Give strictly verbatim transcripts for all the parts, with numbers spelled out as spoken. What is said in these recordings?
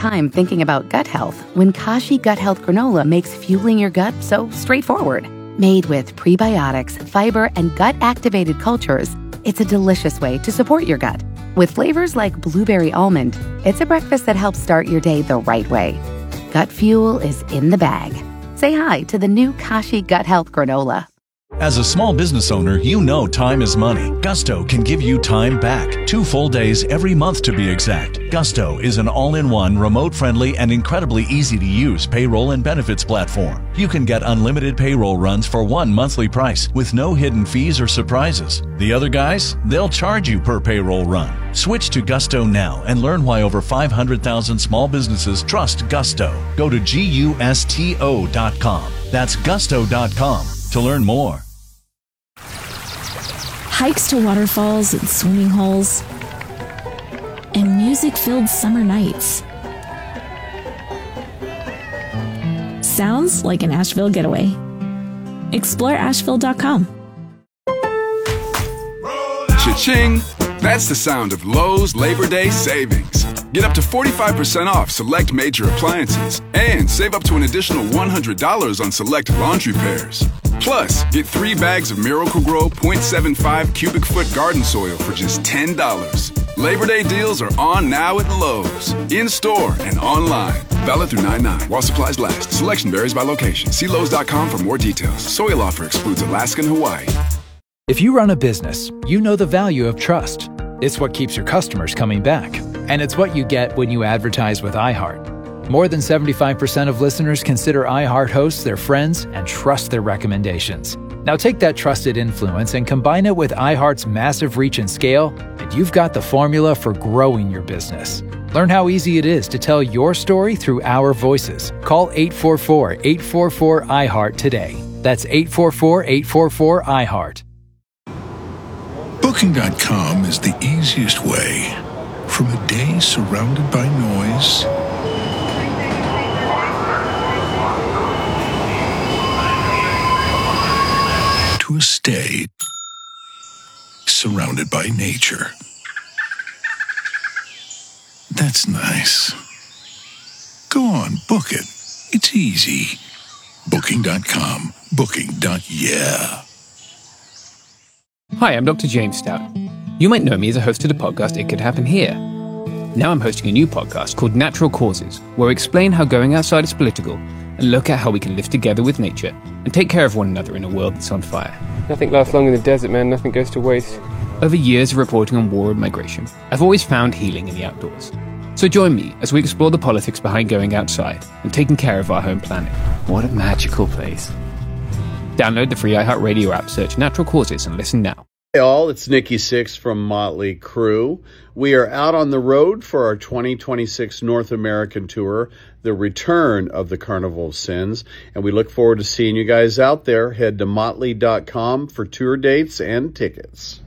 time thinking about gut health when Kashi Gut Health Granola makes fueling your gut so straightforward. Made with prebiotics, fiber, and gut-activated cultures, it's a delicious way to support your gut. With flavors like blueberry almond, it's a breakfast that helps start your day the right way. Gut fuel is in the bag. Say hi to the new Kashi Gut Health Granola. As a small business owner, you know time is money. Gusto can give you time back. Two full days every month to be exact. Gusto is an all-in-one, remote-friendly, and incredibly easy-to-use payroll and benefits platform. You can get unlimited payroll runs for one monthly price with no hidden fees or surprises. The other guys, they'll charge you per payroll run. Switch to Gusto now and learn why over five hundred thousand small businesses trust Gusto. Go to gusto dot com. That's gusto dot com to learn more. Hikes to waterfalls and swimming holes, and music-filled summer nights. Sounds like an Asheville getaway. Explore asheville dot com. Cha-ching! That's the sound of Lowe's Labor Day savings. Get up to forty-five percent off select major appliances and save up to an additional one hundred dollars on select laundry pairs. Plus, get three bags of Miracle-Gro point seven five cubic foot garden soil for just ten dollars. Labor Day deals are on now at Lowe's, in-store and online. Valid through nine nine while supplies last. Selection varies by location. See Lowe's dot com for more details. Soil offer excludes Alaska and Hawaii. If you run a business, you know the value of trust. It's what keeps your customers coming back. And it's what you get when you advertise with iHeart. More than seventy-five percent of listeners consider iHeart hosts their friends and trust their recommendations. Now take that trusted influence and combine it with iHeart's massive reach and scale, and you've got the formula for growing your business. Learn how easy it is to tell your story through our voices. Call eight four four, eight four four, iHeart today. That's eight four four, eight four four, iHeart. Booking dot com is the easiest way from a day surrounded by noise to a stay surrounded by nature. That's nice. Go on, book it. It's easy. Booking dot com. Booking. Yeah. Hi, I'm Doctor James Stout. You might know me as a host of the podcast It Could Happen Here. Now I'm hosting a new podcast called Natural Causes, where we explain how going outside is political and look at how we can live together with nature and take care of one another in a world that's on fire. Nothing lasts long in the desert, man. Nothing goes to waste. Over years of reporting on war and migration, I've always found healing in the outdoors. So join me as we explore the politics behind going outside and taking care of our home planet. What a magical place. Download the free iHeartRadio app, search Natural Causes, and listen now. Hey all, it's Nikki Sixx from Motley Crue. We are out on the road for our twenty twenty-six North American tour, the return of the Carnival of Sins, and we look forward to seeing you guys out there. Head to motley dot com for tour dates and tickets.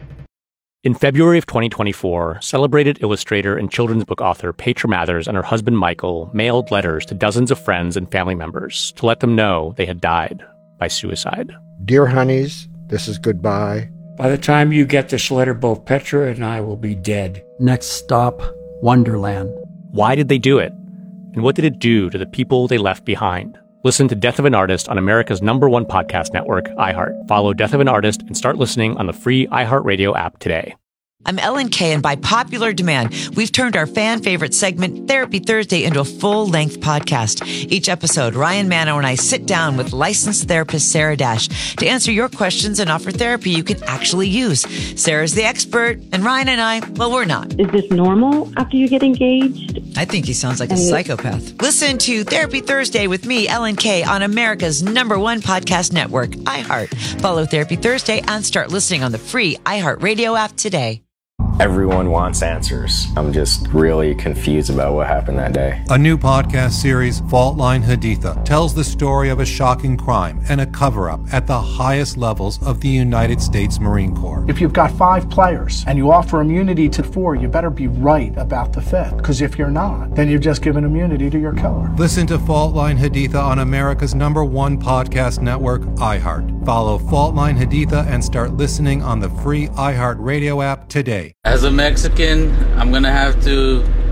In February of twenty twenty-four, celebrated illustrator and children's book author Petra Mathers and her husband Michael mailed letters to dozens of friends and family members to let them know they had died by suicide. Dear honeys, this is goodbye. By the time you get this letter, both Petra and I will be dead. Next stop, Wonderland. Why did they do it? And what did it do to the people they left behind? Listen to Death of an Artist on America's number one podcast network, iHeart. Follow Death of an Artist and start listening on the free iHeartRadio app today. I'm Ellen Kay, and by popular demand, we've turned our fan favorite segment, Therapy Thursday, into a full-length podcast. Each episode, Ryan Manno and I sit down with licensed therapist Sarah Dash to answer your questions and offer therapy you can actually use. Sarah's the expert, and Ryan and I, well, we're not. Is this normal after you get engaged? I think he sounds like a psychopath. Listen to Therapy Thursday with me, Ellen Kay, on America's number one podcast network, iHeart. Follow Therapy Thursday and start listening on the free iHeartRadio app today. Everyone wants answers. I'm just really confused about what happened that day. A new podcast series, Fault Line Haditha, tells the story of a shocking crime and a cover-up at the highest levels of the United States Marine Corps. If you've got five players and you offer immunity to four, you better be right about the fifth. Because if you're not, then you've just given immunity to your killer. Listen to Fault Line Haditha on America's number one podcast network, iHeart. Follow Fault Line Haditha and start listening on the free iHeartRadio app today. As a Mexican, I'm gonna have to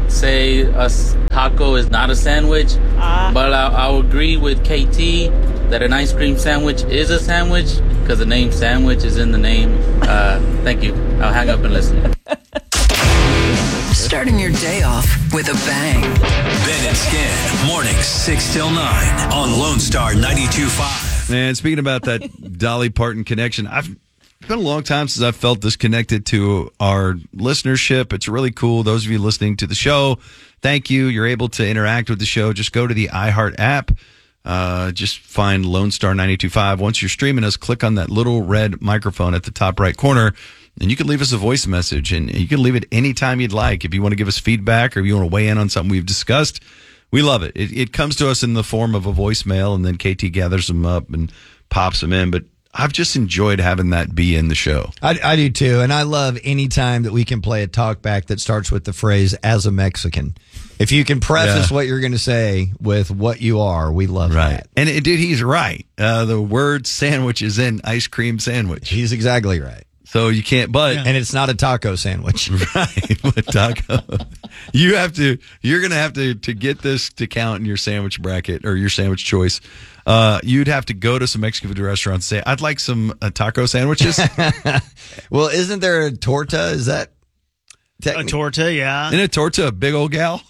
say a s- taco is not a sandwich, Ah. but I, I'll agree with K T that an ice cream sandwich is a sandwich because the name sandwich is in the name. Uh, thank you. I'll hang up and listen. Starting your day off with a bang. Ben and Skin, mornings six till nine on Lone Star ninety-two point five. And speaking about that Dolly Parton connection, I've it's been a long time since I've felt this connected to our listenership. It's really cool. Those of you listening to the show, thank you. You're able to interact with the show. Just go to the iHeart app. Uh, just find Lone Star ninety-two point five. Once you're streaming us, click on that little red microphone at the top right corner, and you can leave us a voice message. And you can leave it anytime you'd like. If you want to give us feedback or you want to weigh in on something we've discussed, we love it. It, it comes to us in the form of a voicemail, and then K T gathers them up and pops them in. But I've just enjoyed having that be in the show. I, I do too, and I love any time that we can play a talkback that starts with the phrase "as a Mexican." If you can preface Yeah. what you're going to say with what you are, we love Right. that. And it, dude, he's right. Uh, the word sandwich is in ice cream sandwich. He's exactly right. So you can't, but. And it's not a taco sandwich. Right. But taco. You have to, you're going to have to, to get this to count in your sandwich bracket or your sandwich choice. Uh, you'd have to go to some Mexican food restaurants and say, I'd like some uh, taco sandwiches. Well, isn't there a torta? Is that A torta, yeah. Isn't a torta a big old gal?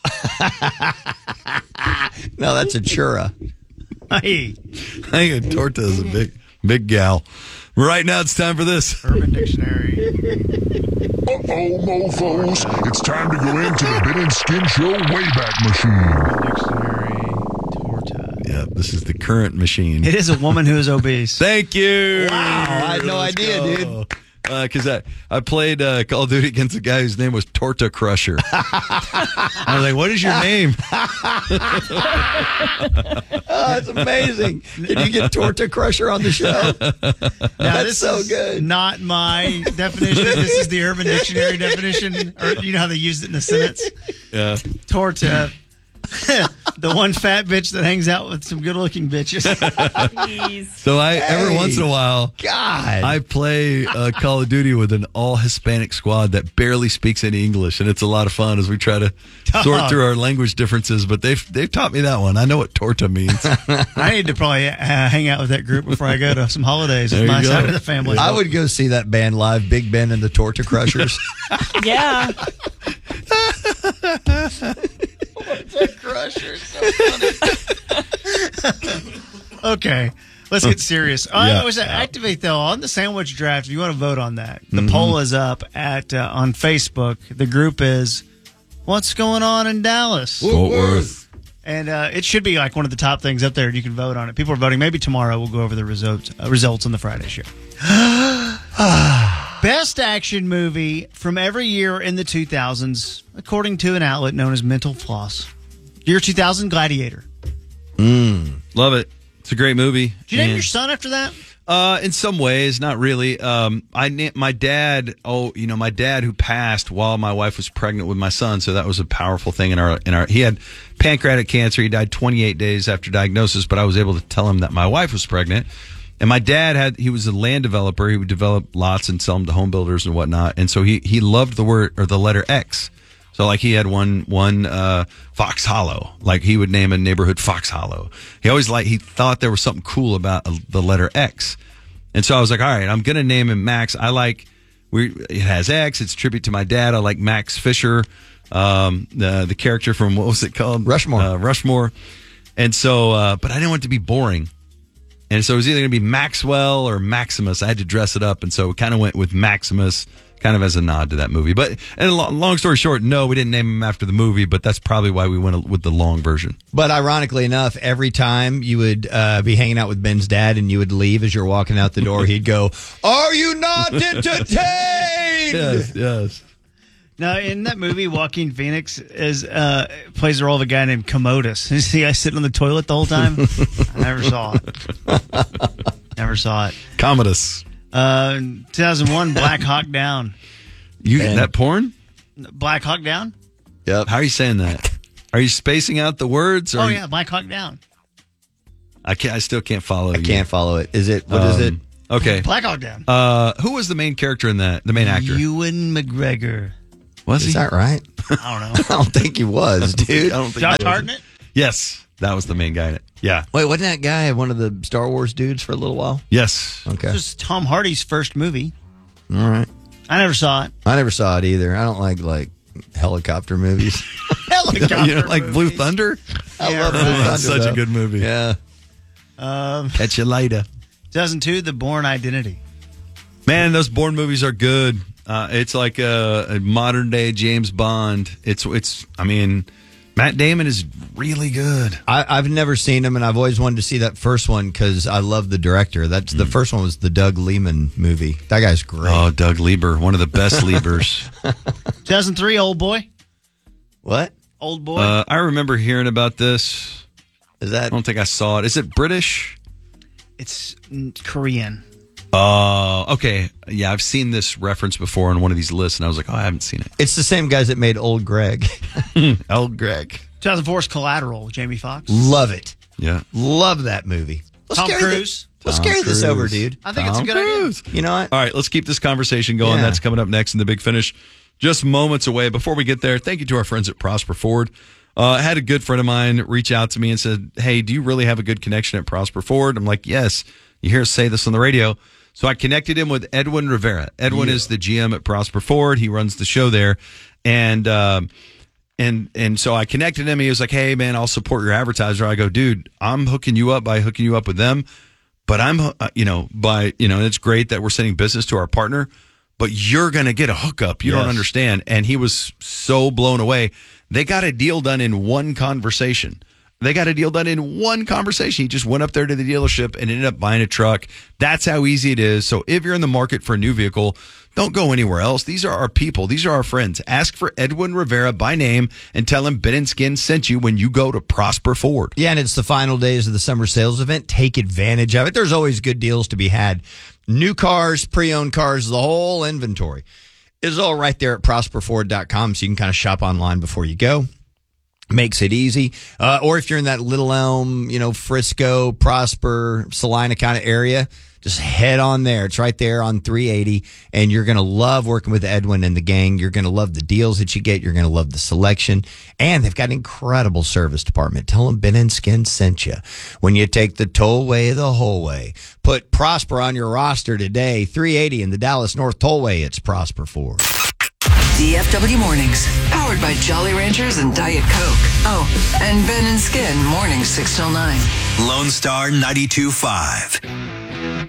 No, that's a churra. Hey. I think a torta is a big, big gal. Right now, it's time for this. Urban Dictionary. Uh-oh, mofos. It's time to go into the Ben and Skin Show Wayback Machine. Yeah, this is the current machine. It is a woman who is obese. Thank you. Wow, I had no Let's idea, go. dude. Because I, I played uh, Call of Duty against a guy whose name was Torta Crusher. I was like, what is your name? Oh, that's amazing. Can you get Torta Crusher on the show? Now, That's this so is good. not my definition. This is the Urban Dictionary definition. Or you know how they used it in the sentence? Yeah. Torta. The one fat bitch that hangs out with some good-looking bitches. So I every Hey, once in a while, God. I play uh, Call of Duty with an all Hispanic squad that barely speaks any English, and it's a lot of fun as we try to sort Dog. through our language differences. But they've they've taught me that one. I know what torta means. I need to probably uh, hang out with that group before I go to some holidays There with you my go. side of the family. I would go see that band live, Big Ben and the Torta Crushers. Yeah. Torta Crushers, so funny. Okay, let's get serious. Uh, Yeah. I was activate though on the sandwich draft. If you want to vote on that, the Mhm. poll is up at uh, on Facebook. The group is "What's Going On in Dallas?" Fort Worth. And uh, it should be like one of the top things up there. And you can vote on it. People are voting. Maybe tomorrow we'll go over the results uh, results on the Friday show. Best action movie from every year in the two thousands, according to an outlet known as Mental Floss. Year two thousand, Gladiator. Mm, love it. It's a great movie. Did you name And- your son after that? Uh, in some ways, not really. Um, I na- my dad. Oh, you know, my dad who passed while my wife was pregnant with my son. So that was a powerful thing in our in our. He had pancreatic cancer. He died twenty-eight days after diagnosis. But I was able to tell him that my wife was pregnant. And my dad had. He was a land developer. He would develop lots and sell them to home builders and whatnot. And so he he loved the word or the letter X. So like he had one one uh, Fox Hollow, like he would name a neighborhood Fox Hollow. He always like he thought there was something cool about uh, the letter X, and so I was like, all right, I'm gonna name him Max. I like we it has X. It's a tribute to my dad. I like Max Fisher, um, the the character from what was it called Rushmore. Uh, Rushmore, and so uh, but I didn't want it to be boring. And so it was either going to be Maxwell or Maximus. I had to dress it up, and so we kind of went with Maximus, kind of as a nod to that movie. But and long, long story short, no, we didn't name him after the movie, but that's probably why we went with the long version. But ironically enough, every time you would uh, be hanging out with Ben's dad and you would leave as you're walking out the door, he'd go, "Are you not entertained?" Yes, yes. Now, in that movie, Joaquin Phoenix is uh, plays the role of a guy named Commodus. Is the guy sitting on the toilet the whole time? I never saw it. Never saw it. Commodus. Uh, two thousand one, Black Hawk Down. You Ben. that porn? Black Hawk Down? Yep. How are you saying that? Are you spacing out the words? Or Oh, are you- yeah, Black Hawk Down. I can't. I still can't follow. I can't follow it. Is it, what is it? Okay. Black Hawk Down. Uh, who was the main character in that? The main actor. Ewan McGregor. Was Is he? that right? I don't know. I don't think he was, dude. I don't think Josh he was. Hartnett? Yes, that was the main guy in it. Yeah. Wait, wasn't that guy one of the Star Wars dudes for a little while? Yes. Okay. This was Tom Hardy's first movie. All right. I never saw it. I never saw it either. I don't like like helicopter movies. Helicopter You know, like Blue Thunder? I Yeah, love right. Blue Thunder, That's such though. a good movie. Yeah. Um, Catch you later. two thousand two, The Bourne Identity. Man, those Bourne movies are good. Uh, it's like a, a modern day James Bond. It's it's. I mean, Matt Damon is really good. I, I've never seen him, and I've always wanted to see that first one because I love the director. That's the first one was the Doug Liman movie. That guy's great. Oh, Doug Lieber, one of the best Liebers. two thousand three, Old Boy. What? Old Boy. Uh, I remember hearing about this. Is that? I don't think I saw it. Is it British? It's mm, Korean. Oh, okay. Yeah, I've seen this reference before on one of these lists, and I was like, oh, I haven't seen it. It's the same guys that made Old Greg. Old Greg. two thousand four's Collateral, Jamie Foxx. Love it. Yeah. Love that movie. Let's Tom carry Cruise. The, let's Tom carry this Cruise. over, dude. I think Tom it's a good Cruise. idea. You know what? All right, let's keep this conversation going. Yeah. That's coming up next in the Big Finish. Just moments away. Before we get there, thank you to our friends at Prosper Ford. Uh, I had a good friend of mine reach out to me and said, hey, do you really have a good connection at Prosper Ford? I'm like, yes. You hear us say this on the radio. So I connected him with Edwin Rivera. Edwin Yeah. is the G M at Prosper Ford. He runs the show there. And um, and and so I connected him. He was like, hey, man, I'll support your advertiser. I go, dude, I'm hooking you up by hooking you up with them. But I'm, uh, you know, by, you know, and it's great that we're sending business to our partner, but you're going to get a hookup. You Yes. don't understand. And he was so blown away. They got a deal done in one conversation. They got a deal done in one conversation. He just went up there to the dealership and ended up buying a truck. That's how easy it is. So if you're in the market for a new vehicle, don't go anywhere else. These are our people. These are our friends. Ask for Edwin Rivera by name and tell him Ben and Skin sent you when you go to Prosper Ford. Yeah, and it's the final days of the summer sales event. Take advantage of it. There's always good deals to be had. New cars, pre-owned cars, the whole inventory is all right there at prosper ford dot com, so you can kind of shop online before you go. Makes it easy. Uh, or if you're in that Little Elm, you know, Frisco, Prosper, Salina kind of area, just head on there. It's right there on three eighty, and you're going to love working with Edwin and the gang. You're going to love the deals that you get. You're going to love the selection, and they've got an incredible service department. Tell them Ben and Skin sent you. When you take the tollway the whole way, put Prosper on your roster today. three eighty in the Dallas North Tollway. It's Prosper Ford. D F W Mornings, powered by Jolly Ranchers and Diet Coke. Oh, and Ben and Skin, mornings six till nine. Lone Star ninety-two point five.